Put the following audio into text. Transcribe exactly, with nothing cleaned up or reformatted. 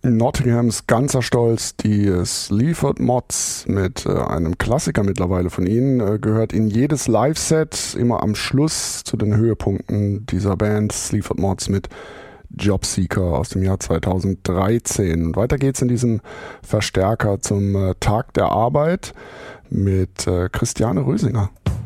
Nottinghams ganzer Stolz, die Sleaford Mods mit äh, einem Klassiker mittlerweile von ihnen, äh, gehört in jedes Live-Set, immer am Schluss zu den Höhepunkten dieser Band, Sleaford Mods mit Jobseeker aus dem Jahr zweitausenddreizehn. Und weiter geht's in diesem Verstärker zum äh, Tag der Arbeit mit äh, Christiane Rösinger.